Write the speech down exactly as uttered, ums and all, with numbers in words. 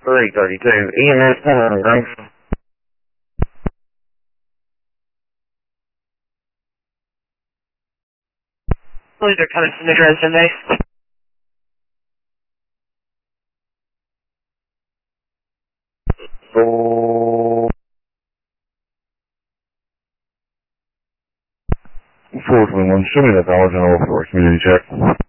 three thirty-two. E M S ten Grange. Believe they're coming from the Dresden base. four twenty-one, show me that knowledge and all for a community check.